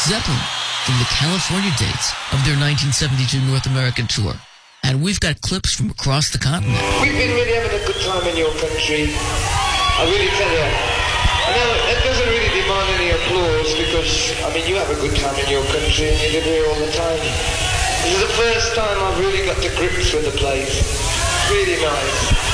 Zeppelin from the California dates of their 1972 North American tour. And we've got clips from across the continent. We've been really having a good time in your country. I really tell you. I know it doesn't really demand any applause because, I mean, you have a good time in your country and you live here all the time. This is the first time I've really got to grips with the place. Really nice.